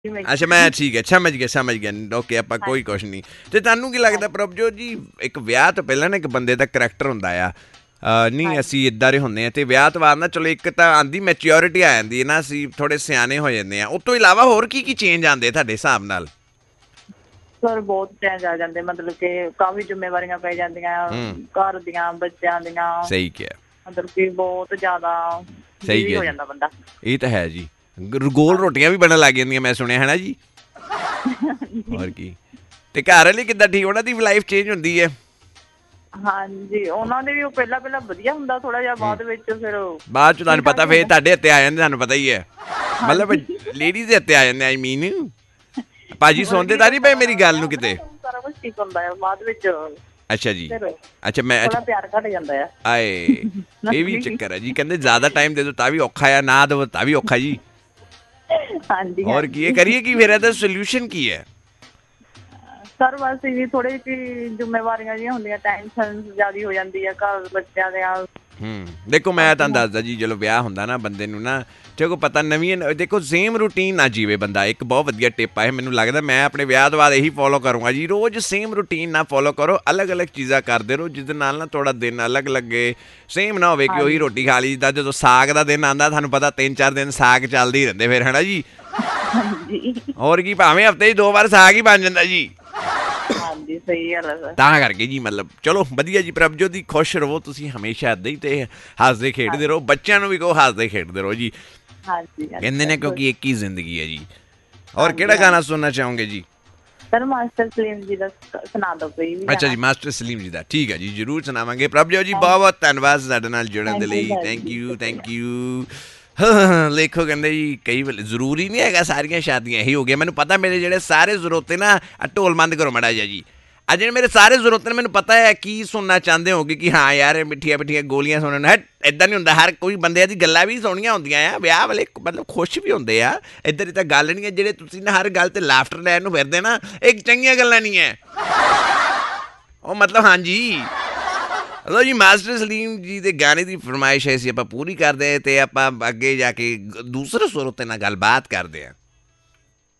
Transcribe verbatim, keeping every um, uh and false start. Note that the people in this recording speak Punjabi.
ਅੱਛਾ ਮੈਂ ਠੀਕ ਹੈ, ਸਮਝ ਗਿਆ ਸਮਝ ਗਿਆ ਓਕੇ ਆਪਾਂ ਕੋਈ ਹਾਂਜੀ ਕੁਛ ਨਹੀਂ। ਤੇ ਤੁਹਾਨੂੰ ਕੀ ਲੱਗਦਾ ਹਾਂਜੀ ਪ੍ਰਭਜੋਤ ਜੀ, ਇੱਕ ਵਿਆਹ ਤੋਂ ਪਹਿਲਾਂ ਨਾ ਇੱਕ ਬੰਦੇ ਦਾ ਕਰੈਕਟਰ ਹੁੰਦਾ ਆ, ਅਹ ਨਹੀਂ ਹਾਂਜੀ ਅਸੀਂ ਇੱਦਾਂ ਦੇ ਹੁੰਦੇ ਹਾਂ, ਤੇ ਵਿਆਹ ਤੋਂ ਬਾਅਦ ਨਾ ਚਲੋ ਇੱਕ ਤਾਂ ਆਂਦੀ ਮੈਚਿਓਰਿਟੀ ਆ ਜਾਂਦੀ ਹੈ ਨਾ, ਅਸੀਂ ਥੋੜੇ ਸਿਆਣੇ ਹੋ ਜਾਂਦੇ ਹਾਂ। ਉਸ ਤੋਂ ਇਲਾਵਾ ਹੋਰ ਕੀ ਕੀ ਚੇਂਜ ਆਉਂਦੇ ਤੁਹਾਡੇ ਹਿਸਾਬ ਨਾਲ? ਸਰ ਬਹੁਤ ਚੇਂਜ ਆ ਜਾਂਦੇ, ਮਤਲਬ ਕਿ ਕਾਫੀ ਜ਼ਿੰਮੇਵਾਰੀਆਂ ਪੈ ਜਾਂਦੀਆਂ ਹੂੰ ਘਰ ਦੀਆਂ, ਬੱਚਿਆਂ ਦੀਆਂ। ਸਹੀ ਕਿਹਾ, ਮਤਲਬ ਕਿ ਬਹੁਤ ਜ਼ਿਆਦਾ ਸਹੀ ਬਿਜ਼ੀ ਕਿਹਾ ਹੋ ਜੀ, ਜਾਂਦਾ ਬੰਦਾ। ਇਹ ਤਾਂ ਹੈ ਜੀ। ਗ- ਗੋਲ ਹਾਂਜੀ ਰੋਟੀਆਂ ਵੀ ਬਣਨ ਲੱਗ ਜਾਂਦੀਆਂ ਮੈਂ ਸੁਣਿਆ, ਹੈ ਨਾ ਜੀ? ਹੋਰ ਕੀ। ਤੇ ਘਰ ਵਾਲੀ ਕਿੱਦਾਂ, ਠੀਕ ਉਹਨਾਂ ਦੀ ਵੀ ਲਾਈਫ ਚੇਂਜ ਹੁੰਦੀ ਹੈ? ਹਾਂਜੀ ਉਹਨਾਂ ਦੇ ਵੀ ਉਹ ਪਹਿਲਾਂ ਪਹਿਲਾਂ ਵਧੀਆ ਹੁੰਦਾ ਥੋੜਾ ਜਿਹਾ, ਹੂੰ ਬਾਅਦ ਵਿੱਚ ਫਿਰ ਬਾਅਦ ਚ ਤੁਹਾਨੂੰ ਠੀਕ ਠਾਕ ਪਤਾ ਹੀ ਫੇਰ ਹੁੰਦਾ। ਤੁਹਾਡੇ ਹੱਥੇ ਆ ਜਾਂਦੇ, ਤੁਹਾਨੂੰ ਪਤਾ ਹੀ ਹੈ, ਮਤਲਬ ਹਾਂਜੀ ਲੇਡੀਜ਼ ਦੇ ਹੱਥੇ ਆ ਜਾਂਦੇ ਆਈ ਮੀਨ। ਭਾਜੀ ਮਤਲਬ ਸੁਣਦੇ ਕੀ ਤਾਂ ਨਹੀਂ ਪਏ ਹੁੰਦਾ ਮੇਰੀ ਵਾ, ਗੱਲ ਵਿਆਹ ਨੂੰ ਹੁੰਦਾ ਕਿਤੇ? ਨਾ ਸਾਰਾ ਕੁਝ ਠੀਕ ਹੁੰਦਾ ਹੈ, ਬਾਅਦ ਵਿੱਚ ਅੱਛਾ ਜੀ, ਫਿਰ ਅੱਛਾ ਮੈਂ ਥੋੜਾ ਅੱਛਾ ਪਿਆਰ ਘੱਟ ਜਾਂਦਾ ਆ। ਆਏ, ਇਹ ਵੀ ਹਾਂਜੀ ਚੱਕਰ ਹੈ ਜੀ, ਕਹਿੰਦੇ ਜ਼ਿਆਦਾ ਟਾਈਮ ਦੇ ਦਿਓ ਤਾਂ ਵੀ ਔਖਾ ਆ, ਨਾ ਦਿਓ ਤਾਂ ਵੀ ਔਖਾ ਜੀ। ਹਾਂਜੀ ਹੋਰ ਕੀ ਇਹ ਹਾਂਜੀ ਕਰੀਏ, ਕੀ ਫਿਰ ਇਹਦਾ ਸੋਲਿਊਸ਼ਨ ਕੀ ਹੈ? ਸਰ ਬਸ ਇਹ ਥੋੜੀ ਜਿਹੀ ਜ਼ਿੰਮੇਵਾਰੀਆਂ ਜਿਹੀਆਂ ਹੁੰਦੀਆਂ, ਟੈਨਸ਼ਨ ਜ਼ਿਆਦਾ ਹੋ ਜਾਂਦੀ ਹੈ ਘਰ ਬੱਚਿਆਂ ਦੇ ਨਾਲ। ਹੂੰ ਦੇਖੋ ਮੈਂ ਤੁਹਾਨੂੰ ਦੱਸਦਾ ਜੀ, ਜਦੋਂ ਵਿਆਹ ਹੁੰਦਾ ਨਾ ਬੰਦੇ ਨੂੰ ਨਾ, ਦੇਖੋ ਪਤਾ ਨਵੀਂ ਦੇਖੋ ਸੇਮ ਰੂਟੀਨ ਨਾ ਜੀਵੇ ਬੰਦਾ। ਇੱਕ ਬਹੁਤ ਵਧੀਆ ਟਿਪ ਆ ਇਹ, ਮੈਨੂੰ ਲੱਗਦਾ ਮੈਂ ਆਪਣੇ ਵਿਆਹ ਤੋਂ ਬਾਅਦ ਇਹੀ ਫੋਲੋ ਕਰੂੰਗਾ ਜੀ। ਰੋਜ਼ ਸੇਮ ਰੂਟੀਨ ਨਾ ਫੋਲੋ ਕਰੋ, ਅਲੱਗ ਅਲੱਗ ਚੀਜ਼ਾਂ ਕਰਦੇ ਰਹੋ, ਜਿਹਦੇ ਨਾਲ ਨਾ ਥੋੜਾ ਦਿਨ ਅਲੱਗ ਲੱਗੇ। ਸੇਮ ਨਾ ਹੋਵੇ ਕਿ ਉਹੀ ਹਾਂਜੀ ਰੋਟੀ ਖਾ ਲਈ। ਜਿੱਦਾਂ ਜਦੋਂ ਸਾਗ ਦਾ ਦਿਨ ਆਉਂਦਾ, ਤੁਹਾਨੂੰ ਪਤਾ ਤਿੰਨ ਚਾਰ ਦਿਨ ਸਾਗ ਚੱਲਦੇ ਹੀ ਰਹਿੰਦੇ ਫਿਰ, ਹੈ ਨਾ ਜੀ? ਹਾਂਜੀ ਹੋਰ ਕੀ, ਭਾਵੇਂ ਹਫ਼ਤੇ 'ਚ ਦੋ ਵਾਰ ਸਾਗ ਹੀ ਬਣ ਜਾਂਦਾ ਜੀ। ਹਾਂਜੀ ਸਹੀ ਗੱਲ ਹੈ ਸਰ। ਤਾਂ ਕਰਕੇ ਜੀ ਮਤਲਬ ਚਲੋ ਵਧੀਆ ਜੀ ਪ੍ਰਭਜੋਤ ਦੀ, ਖੁਸ਼ ਰਹੋ ਤੁਸੀਂ ਹਮੇਸ਼ਾ ਇੱਦਾਂ ਹੀ, ਤੇ ਹੱਸਦੇ ਖੇਡਦੇ ਹਾਂਜੀ ਰਹੋ, ਬੱਚਿਆਂ ਨੂੰ ਵੀ ਕਹੋ ਹੱਸਦੇ ਖੇਡਦੇ ਰਹੋ ਜੀ। ਹਾਂਜੀ ਹਾਂਜੀ ਕਹਿੰਦੇ ਸਰ ਨੇ ਖੁਸ਼। ਕਿਉਂਕਿ ਇੱਕ ਹੀ ਜ਼ਿੰਦਗੀ ਹੈ ਜੀ। ਔਰ ਹਾਂਜੀ ਕਿਹੜਾ ਗਾਣਾ ਹਾਂਜੀ ਸੁਣਨਾ ਚਾਹੋਗੇ ਜੀ? ਸਰ ਮਾਸਟਰ ਸਲੀਮ ਜੀ ਦਾ ਸੁਣਾ ਦਿਓ ਕੋਈ ਵੀ ਅੱਛਾ ਗਾਣਾ। ਜੀ ਮਾਸਟਰ ਸਲੀਮ ਜੀ ਦਾ, ਠੀਕ ਹੈ ਜੀ, ਜ਼ਰੂਰ ਸੁਣਾਵਾਂਗੇ। ਪ੍ਰਭਜੋਤ ਜੀ ਬਹੁਤ ਥੈਂਕ ਬਹੁਤ ਧੰਨਵਾਦ ਸਾਡੇ ਨਾਲ ਜੁੜਨ ਦੇ ਥੈਂਕ ਯੂ ਲਈ, ਸਰ ਥੈਂਕ ਜੀ ਯੂ ਸ਼ੁਕਰੀਆ। Thank you. ਹਾਂ ਲੇਖੋ ਕਹਿੰਦੇ ਜੀ ਕਈ ਵੇਲੇ ਜ਼ਰੂਰੀ ਨਹੀਂ ਹੈਗਾ ਸਾਰੀਆਂ ਸ਼ਾਦੀਆਂ ਇਹੀ ਹੋ ਗਿਆ। ਮੈਨੂੰ ਪਤਾ ਮੇਰੇ ਜਿਹੜੇ ਸਾਰੇ ਜ਼ਰੂਰਤੇ ਨਾ, ਢੋਲ ਬੰਦ ਕਰੋ ਮਾੜਾ ਜਿਹਾ ਜੀ। ਆ ਜਿਹੜੇ ਮੇਰੇ ਸਾਰੇ ਜ਼ਰੂਰਤ ਨੇ, ਮੈਨੂੰ ਪਤਾ ਹੈ ਕੀ ਸੁਣਨਾ ਚਾਹੁੰਦੇ ਹੋਗੇ, ਕਿ ਹਾਂ ਯਾਰ ਮਿੱਠੀਆਂ ਮਿੱਠੀਆਂ ਗੋਲੀਆਂ ਸੁਣਨ। ਹੈ ਇੱਦਾਂ ਨਹੀਂ ਹੁੰਦਾ, ਹਰ ਕੋਈ ਬੰਦੇ ਦੀ ਗੱਲਾਂ ਵੀ ਸੋਹਣੀਆਂ ਹੁੰਦੀਆਂ ਆ, ਵਿਆਹ ਵਾਲੇ ਮਤਲਬ ਖੁਸ਼ ਵੀ ਹੁੰਦੇ ਆ। ਇੱਧਰ ਦੀ ਤਾਂ ਗੱਲ ਨਹੀਂ ਹੈ, ਜਿਹੜੇ ਤੁਸੀਂ ਨਾ ਹਰ ਗੱਲ ਤੇ ਲਾਫਟਰ ਲੈਣ ਨੂੰ ਫਿਰਦੇ ਨਾ, ਇਹ ਚੰਗੀਆਂ ਗੱਲਾਂ ਨਹੀਂ ਹੈ ਉਹ, ਮਤਲਬ ਹਾਂਜੀ। ਲੋ ਜੀ ਮਾਸਟਰ ਸਲੀਮ ਜੀ ਦੇ ਗਾਣੇ ਦੀ ਫਰਮਾਇਸ਼ ਹੈ ਸੀ ਆਪਾਂ ਪੂਰੀ ਕਰਦੇ ਹਾਂ, ਤੇ ਆਪਾਂ ਅੱਗੇ ਜਾ ਕੇ ਦੂਸਰੇ ਸਰੋਤੇ ਨਾਲ ਗੱਲਬਾਤ ਕਰਦੇ ਹਾਂ।